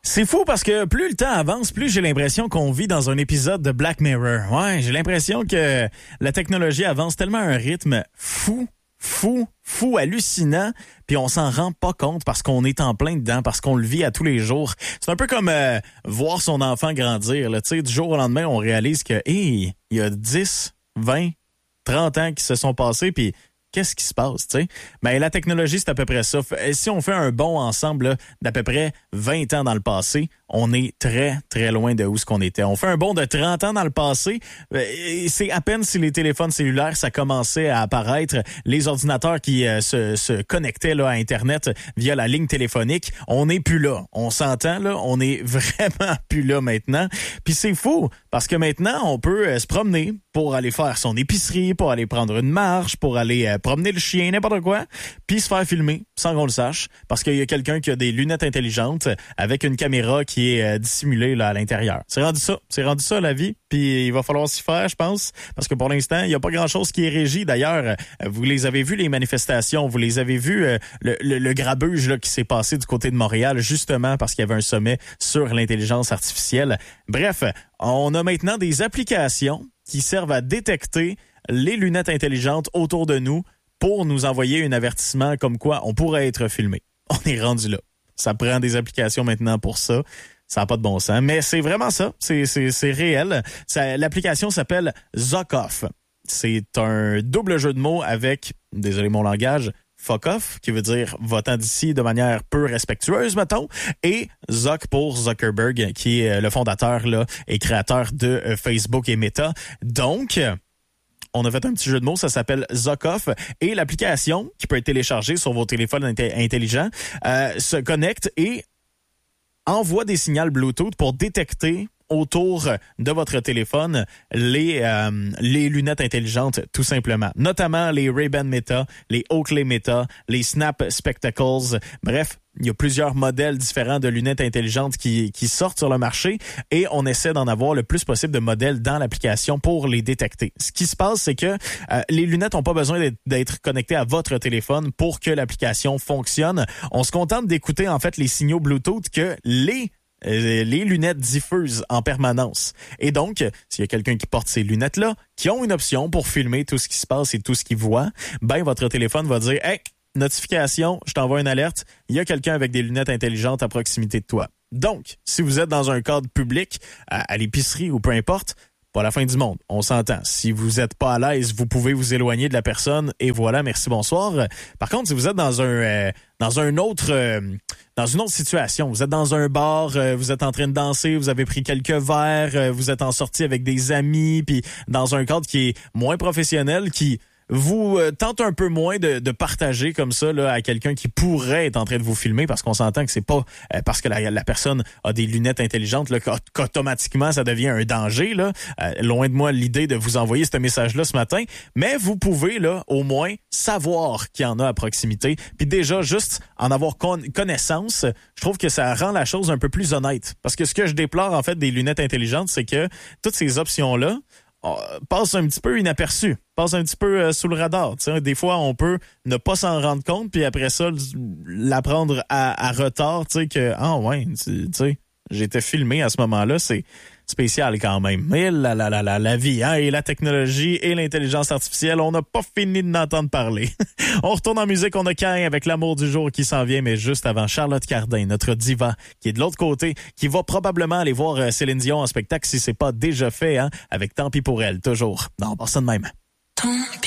C'est fou parce que plus le temps avance, plus j'ai l'impression qu'on vit dans un épisode de Black Mirror. Ouais, j'ai l'impression que la technologie avance tellement à un rythme fou, hallucinant, puis on s'en rend pas compte parce qu'on est en plein dedans, parce qu'on le vit à tous les jours. C'est un peu comme voir son enfant grandir. Tu sais, du jour au lendemain, on réalise que, il y a 10, 20, 30 ans qui se sont passés, puis qu'est-ce qui se passe, tu sais? Ben, la technologie, c'est à peu près ça. Si on fait un bond ensemble là, d'à peu près 20 ans dans le passé, on est très, très loin de où ce qu'on était. On fait un bond de 30 ans dans le passé. C'est à peine si les téléphones cellulaires, ça commençait à apparaître. Les ordinateurs qui se connectaient là, à Internet via la ligne téléphonique. On n'est plus là. On s'entend, là. On est vraiment plus là maintenant. Puis c'est fou, parce que maintenant, on peut se promener pour aller faire son épicerie, pour aller prendre une marche, pour aller promener le chien, n'importe quoi, puis se faire filmer sans qu'on le sache, parce qu'il y a quelqu'un qui a des lunettes intelligentes avec une caméra qui est dissimulée là, à l'intérieur. C'est rendu ça la vie, puis il va falloir s'y faire, je pense, parce que pour l'instant, il n'y a pas grand-chose qui est régi. D'ailleurs, vous les avez vus, les manifestations, vous les avez vus, le grabuge là, qui s'est passé du côté de Montréal, justement parce qu'il y avait un sommet sur l'intelligence artificielle. Bref, on a maintenant des applications qui servent à détecter les lunettes intelligentes autour de nous pour nous envoyer un avertissement comme quoi on pourrait être filmé. On est rendu là. Ça prend des applications maintenant pour ça. Ça n'a pas de bon sens. Mais c'est vraiment ça. C'est réel. L'application s'appelle Zokoff. C'est un double jeu de mots avec, désolé mon langage, fuck off, qui veut dire votant d'ici de manière peu respectueuse, mettons, et Zuck pour Zuckerberg, qui est le fondateur là, et créateur de Facebook et Meta. Donc, on a fait un petit jeu de mots, ça s'appelle Zokoff, et l'application, qui peut être téléchargée sur vos téléphones intelligents, se connecte et envoie des signaux Bluetooth pour détecter autour de votre téléphone les lunettes intelligentes, tout simplement. Notamment les Ray-Ban Meta, les Oakley Meta, les Snap Spectacles. Bref, il y a plusieurs modèles différents de lunettes intelligentes qui sortent sur le marché et on essaie d'en avoir le plus possible de modèles dans l'application pour les détecter. Ce qui se passe, c'est que les lunettes n'ont pas besoin d'être connectées à votre téléphone pour que l'application fonctionne. On se contente d'écouter en fait les signaux Bluetooth que les lunettes diffusent en permanence. Et donc, s'il y a quelqu'un qui porte ces lunettes-là, qui ont une option pour filmer tout ce qui se passe et tout ce qu'il voit, ben votre téléphone va dire « Hey, notification, je t'envoie une alerte, il y a quelqu'un avec des lunettes intelligentes à proximité de toi. » Donc, si vous êtes dans un cadre public, à l'épicerie ou peu importe, pas la fin du monde, on s'entend. Si vous êtes pas à l'aise, vous pouvez vous éloigner de la personne et voilà, merci, bonsoir. Par contre, si vous êtes dans une autre situation, vous êtes dans un bar, vous êtes en train de danser, vous avez pris quelques verres, vous êtes en sortie avec des amis, puis dans un cadre qui est moins professionnel, qui vous tente un peu moins de partager comme ça là, à quelqu'un qui pourrait être en train de vous filmer, parce qu'on s'entend que c'est pas parce que la personne a des lunettes intelligentes là, qu'automatiquement ça devient un danger. Là. Loin de moi l'idée de vous envoyer ce message-là ce matin, mais vous pouvez là au moins savoir qu'il y en a à proximité, puis déjà juste en avoir connaissance, je trouve que ça rend la chose un peu plus honnête. Parce que ce que je déplore en fait des lunettes intelligentes, c'est que toutes ces options-là passe un petit peu inaperçu, passe un petit peu sous le radar. T'sais. Des fois, on peut ne pas s'en rendre compte, puis après ça, l'apprendre à retard, tu sais, que, tu sais, j'étais filmé à ce moment-là, c'est spécial quand même. Mais la vie, hein, et la technologie et l'intelligence artificielle, on n'a pas fini de n'entendre parler. On retourne en musique, on a Cain avec l'amour du jour qui s'en vient, mais juste avant, Charlotte Cardin, notre diva, qui est de l'autre côté, qui va probablement aller voir Céline Dion en spectacle si c'est pas déjà fait, hein, avec Tant pis pour elle, toujours. Non, pas ça de même. Tant pis.